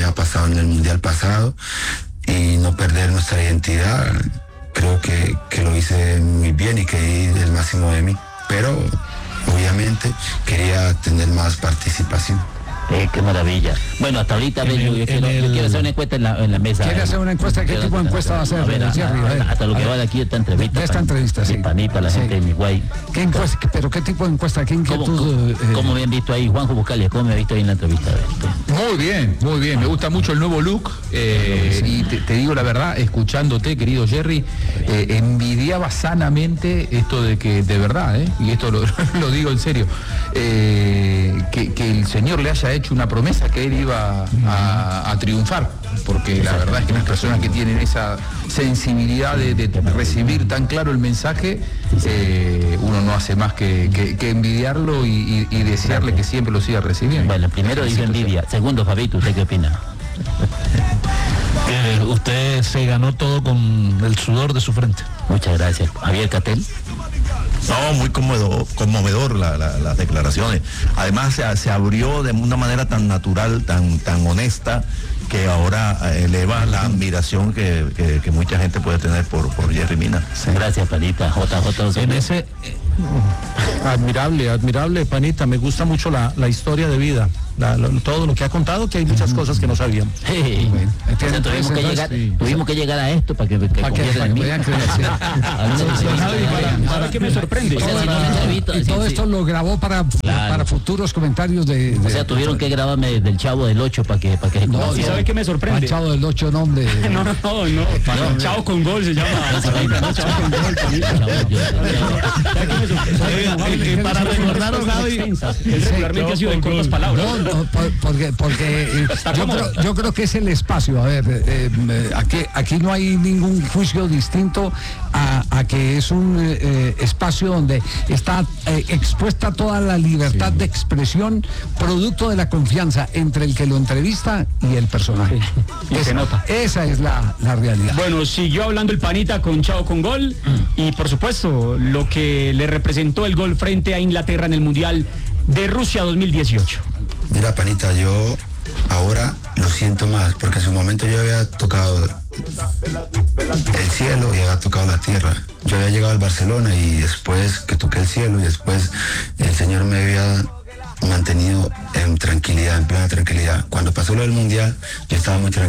había pasado en el Mundial pasado y no perder nuestra identidad. Creo que lo hice muy bien y que di el máximo de mí, pero obviamente quería tener más participación. Qué maravilla. Bueno, hasta ahorita yo quiero hacer una encuesta en la mesa. ¿Quiere hacer una encuesta? ¿Qué tipo de encuesta va a hacer? Hasta lo que va de aquí esta entrevista. De esta entrevista, sí. Panita, la gente de mi guay. ¿Qué encuesta? ¿Pero qué tipo de encuesta? ¿Qué inquietud? ¿Cómo me han visto ahí, Juanjo Buscalia? ¿Cómo me han visto ahí en la entrevista? Muy bien, muy bien. Me gusta mucho el nuevo look. Y te digo la verdad, escuchándote, querido Jerry, envidiaba sanamente esto de que, de verdad, y esto lo digo en serio, que el Señor le haya hecho una promesa que él iba a triunfar, porque la verdad es que las personas que tienen esa sensibilidad de recibir tan claro el mensaje, uno no hace más que envidiarlo y desearle que siempre lo siga recibiendo. Bueno, primero dice envidia. Segundo, Fabito, ¿usted qué opina? Usted se ganó todo con el sudor de su frente. Muchas gracias. Javier Catel. No, muy conmovedor las declaraciones. Además se abrió de una manera tan natural, tan honesta, que ahora eleva la admiración que mucha gente puede tener por Jerry Mina. Sí. Gracias, Panita. JJ. En ese admirable, Panita. Me gusta mucho la historia de vida. Todo lo que ha contado, que hay muchas cosas que no sabíamos. Tuvimos que llegar a esto para que vean que ¿Sabe qué me sorprende? Y todo esto lo grabó para futuros comentarios de... O sea, tuvieron que grabarme del Chavo del 8 para que no, ¿y sabe qué me sorprende? Chavo del 8, nombre. No. Chavo con gol se llama. Chavo con gol. Para recordaros, Gaby, regularmente ha sido de cortas palabras. Porque yo creo que es el espacio. A ver, aquí no hay ningún juicio distinto a que es un espacio donde está expuesta toda la libertad de expresión, producto de la confianza entre el que lo entrevista y el personaje. Y se nota. Esa es la realidad. Bueno, siguió hablando el Panita con Chavo con gol y por supuesto lo que le representó el gol frente a Inglaterra en el Mundial de Rusia 2018. Mira, Panita, yo ahora lo siento más, porque en su momento yo había tocado el cielo y había tocado la tierra. Yo había llegado al Barcelona y después que toqué el cielo y después el Señor me había mantenido en tranquilidad, en plena tranquilidad. Cuando pasó lo del Mundial, yo estaba muy tranquilo.